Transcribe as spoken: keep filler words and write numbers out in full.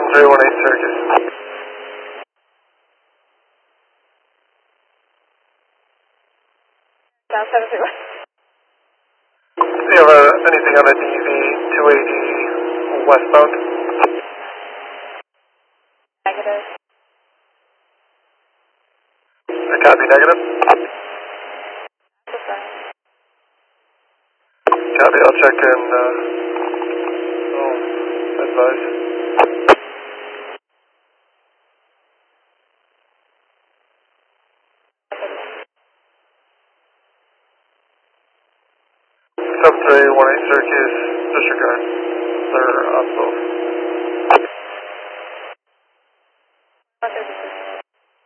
three one eight Circus. Down seven three one. Do you have uh, anything on a D V two eighty westbound? Negative. A copy, negative. Copy, I'll check in, uh, oh, advise. Sub three one eight Circus, disregard. They're on both.